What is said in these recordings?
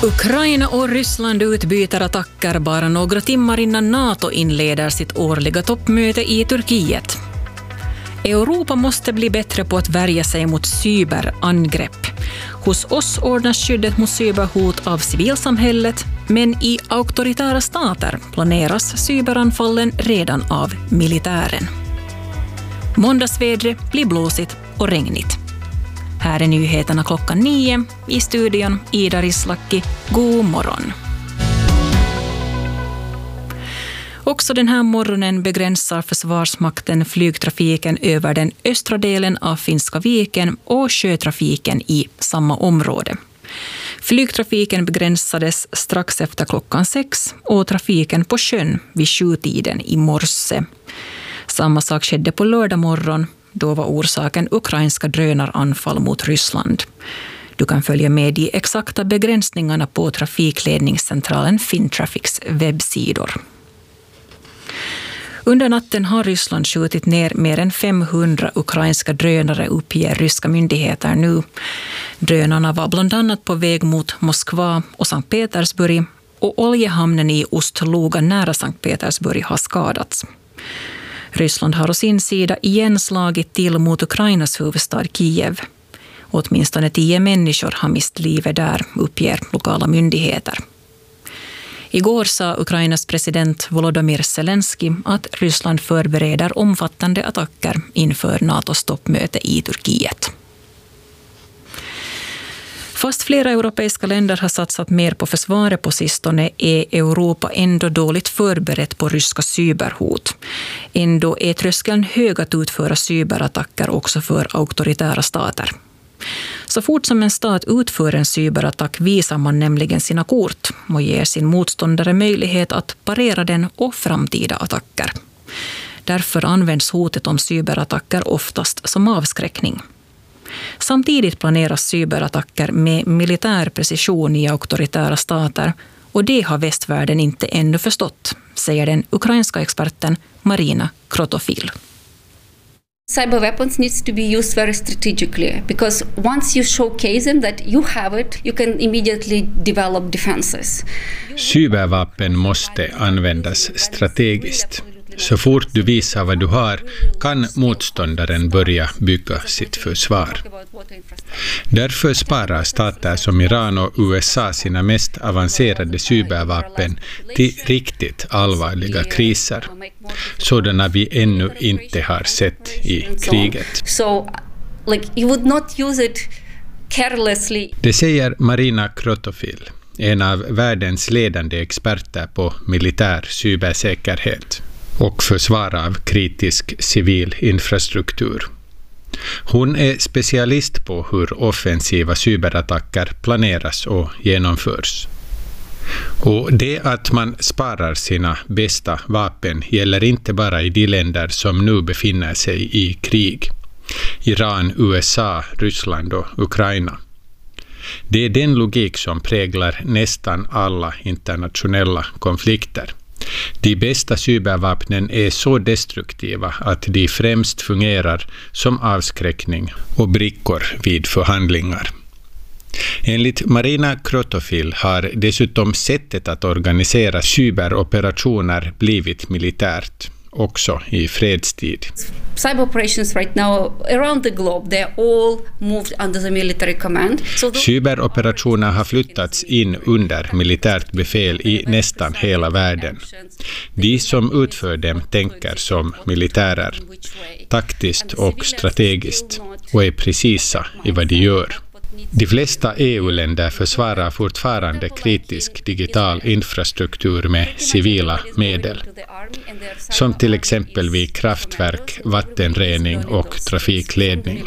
Ukraina och Ryssland utbyter attacker bara några timmar innan NATO inleder sitt årliga toppmöte i Turkiet. Europa måste bli bättre på att värja sig mot cyberangrepp. Hos oss ordnas skyddet mot cyberhot av civilsamhället, men i auktoritära stater planeras cyberanfallen redan av militären. Måndagsvädret blir blåsigt och regnigt. Här är nyheterna 9:00 i studion Ida Rislaki. God morgon. Också den här morgonen begränsar Försvarsmakten flygtrafiken över den östra delen av Finska viken och sjötrafiken i samma område. Flygtrafiken begränsades strax efter 6:00 och trafiken på sjön vid 7-tiden i morse. Samma sak skedde på lördag morgon. Då var orsaken ukrainska drönaranfall mot Ryssland. Du kan följa med de exakta begränsningarna på trafikledningscentralen Fintraffics webbsidor. Under natten har Ryssland skjutit ner mer än 500 ukrainska drönare, uppger ryska myndigheter nu. Drönarna var bland annat på väg mot Moskva och Sankt Petersburg, och oljehamnen i Ust-Luga nära Sankt Petersburg har skadats. Ryssland har å sin sida igen slagit till mot Ukrainas huvudstad Kiev. Åtminstone 10 människor har mist livet där, uppger lokala myndigheter. Igår sa Ukrainas president Volodymyr Zelensky att Ryssland förbereder omfattande attacker inför NATOs toppmöte i Turkiet. Fast flera europeiska länder har satsat mer på försvaret på sistone är Europa ändå dåligt förberett på ryska cyberhot. Ändå är tröskeln hög att utföra cyberattacker också för auktoritära stater. Så fort som en stat utför en cyberattack visar man nämligen sina kort och ger sin motståndare möjlighet att parera den och framtida attacker. Därför används hotet om cyberattacker oftast som avskräckning. Samtidigt planeras cyberattacker med militär precision i auktoritära stater, och det har västvärlden inte ännu förstått, säger den ukrainska experten Marina Krotofil. Cyber weapons needs to be used very strategically, because once you showcase them that you have it, you can immediately develop defenses. Cybervapen måste användas strategiskt. Så fort du visar vad du har kan motståndaren börja bygga sitt försvar. Därför sparar stater som Iran och USA sina mest avancerade cybervapen till riktigt allvarliga kriser, sådana vi ännu inte har sett i kriget. Det säger Marina Krotofil, en av världens ledande experter på militär cybersäkerhet och försvar av kritisk civil infrastruktur. Hon är specialist på hur offensiva cyberattacker planeras och genomförs. Och det att man sparar sina bästa vapen gäller inte bara i de länder som nu befinner sig i krig. Iran, USA, Ryssland och Ukraina. Det är den logik som präglar nästan alla internationella konflikter. De bästa cybervapnen är så destruktiva att de främst fungerar som avskräckning och brickor vid förhandlingar. Enligt Marina Krotofil har dessutom sättet att organisera cyberoperationer blivit militärt, också i fredstid. Cyber operations right now around the globe, they're all moved under the military command. Cyberoperationer har flyttats in under militärt befäl i nästan hela världen. De som utför dem tänker som militärer, taktiskt och strategiskt, och är precisa i vad de gör. De flesta EU-länder försvarar fortfarande kritisk digital infrastruktur med civila medel, som till exempel vid kraftverk, vattenrening och trafikledning.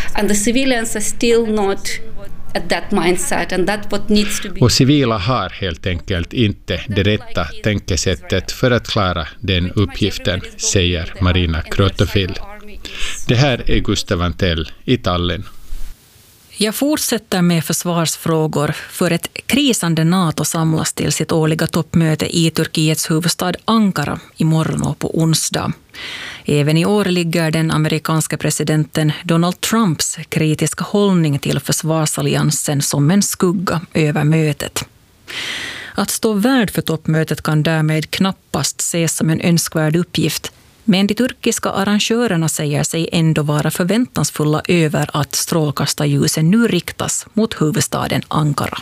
Och civila har helt enkelt inte det rätta tänkesättet för att klara den uppgiften, säger Marina Krotofil. Det här är Gustav Antell i Tallinn. Jag fortsätter med försvarsfrågor, för ett krisande NATO samlas till sitt årliga toppmöte i Turkiets huvudstad Ankara imorgon och på onsdag. Även i år ligger den amerikanska presidenten Donald Trumps kritiska hållning till försvarsalliansen som en skugga över mötet. Att stå värd för toppmötet kan därmed knappast ses som en önskvärd uppgift, men de turkiska arrangörerna säger sig ändå vara förväntansfulla över att strålkastarljusen nu riktas mot huvudstaden Ankara.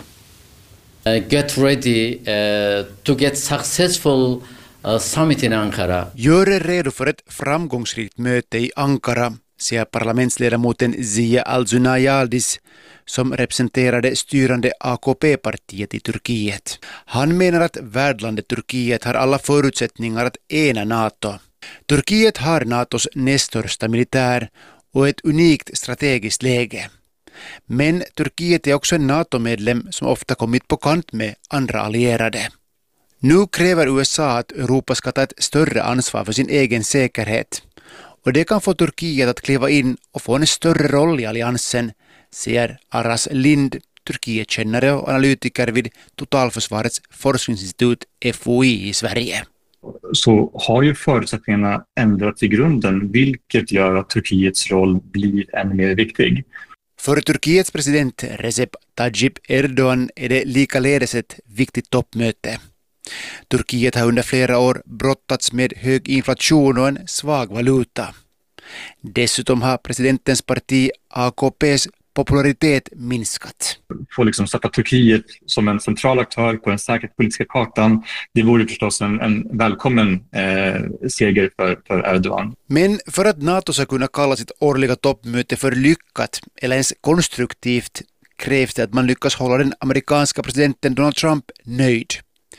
Get ready to get successful summit in Ankara. Gör er redo för ett framgångsrikt möte i Ankara, säger parlamentsledamoten Ziya Al-Zunayaldis, som representerar det styrande AKP-partiet i Turkiet. Han menar att värdlandet Turkiet har alla förutsättningar att ena NATO. Turkiet har NATOs näst största militär och ett unikt strategiskt läge. Men Turkiet är också en NATO-medlem som ofta kommit på kant med andra allierade. Nu kräver USA att Europa ska ta ett större ansvar för sin egen säkerhet. Och det kan få Turkiet att kliva in och få en större roll i alliansen, säger Aras Lind, Turkietkännare och analytiker vid Totalförsvarets forskningsinstitut FOI i Sverige. Så har ju förutsättningarna ändrats i grunden, vilket gör att Turkiets roll blir än mer viktig. För Turkiets president Recep Tayyip Erdogan är det likaledes ett viktigt toppmöte. Turkiet har under flera år brottats med hög inflation och en svag valuta. Dessutom har presidentens parti AKP:s popularitet minskat. Få liksom sätta Turkiet som en central aktör på den säkerhetspolitiska kartan, det vore förstås en välkommen seger för Erdogan. Men för att NATO ska kunna kalla sitt årliga toppmöte för lyckat eller ens konstruktivt krävs det att man lyckas hålla den amerikanska presidenten Donald Trump nöjd.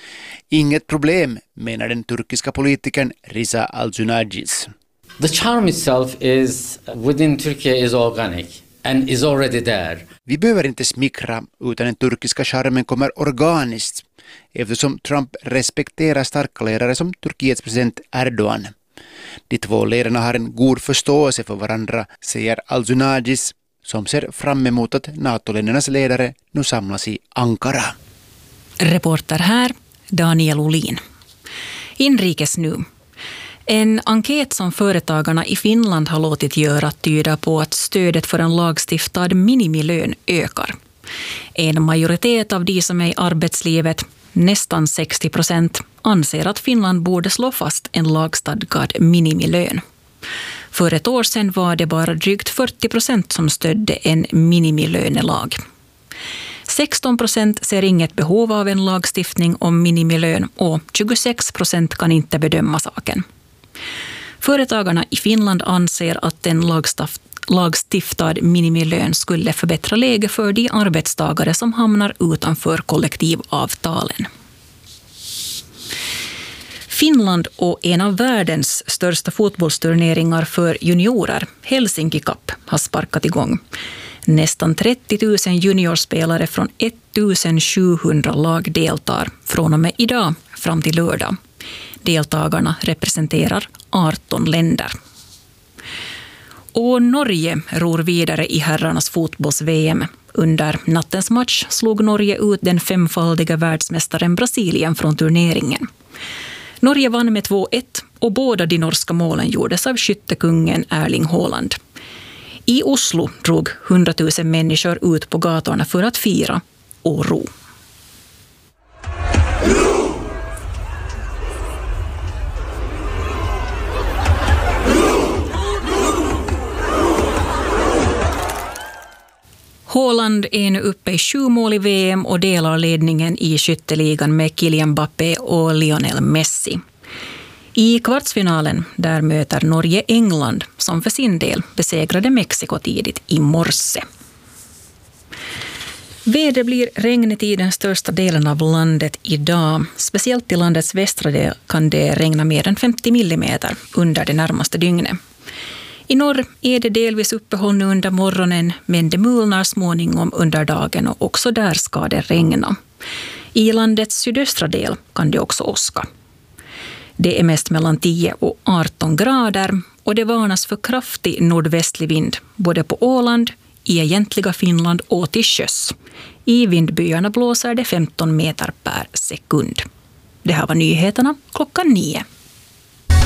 Inget problem, menar den turkiska politikern Riza Al-Zunajis. The charm itself is within Turkey is organic and is already there. Vi behöver inte smickra, utan den turkiska charmen kommer organiskt, eftersom Trump respekterar starka ledare som Turkiets president Erdogan. De två ledarna har en god förståelse för varandra, säger Al-Zunajis, som ser fram emot att NATO-ländernas ledare nu samlas i Ankara. Reporter här, Daniel Olin. Inrikes nu. En enkät som företagarna i Finland har låtit göra tyder på att stödet för en lagstiftad minimilön ökar. En majoritet av de som är i arbetslivet, nästan 60%, anser att Finland borde slå fast en lagstadgad minimilön. För ett år sedan var det bara drygt 40% som stödde en minimilönelag. 16% ser inget behov av en lagstiftning om minimilön och 26% kan inte bedöma saken. Företagarna i Finland anser att en lagstiftad minimilön skulle förbättra läget för de arbetstagare som hamnar utanför kollektivavtalen. Finland och en av världens största fotbollsturneringar för juniorer, Helsinki Cup, har sparkat igång. Nästan 30 000 juniorspelare från 1700 lag deltar från och med idag fram till lördag. Deltagarna representerar 18 länder. Och Norge ror vidare i herrarnas fotbolls-VM. Under nattens match slog Norge ut den 5-faldiga världsmästaren Brasilien från turneringen. Norge vann med 2-1 och båda de norska målen gjordes av skyttekungen Erling Haaland. I Oslo drog 100 000 människor ut på gatorna för att fira och ro. Haaland är nu uppe i 7 mål i VM och delar ledningen i skytteligan med Kylian Mbappé och Lionel Messi. I kvartsfinalen där möter Norge England som för sin del besegrade Mexiko tidigt i morse. Väder blir regnigt i den största delen av landet idag. Speciellt i landets västra del kan det regna mer än 50 millimeter under det närmaste dygnet. I norr är det delvis uppehåll nu under morgonen, men det mulnar småningom under dagen och också där ska det regna. I landets sydöstra del kan det också åska. Det är mest mellan 10 och 18 grader och det varnas för kraftig nordvästlig vind både på Åland, i egentliga Finland och till sjöss. I vindbyarna blåser det 15 meter per sekund. Det här var nyheterna 9:00.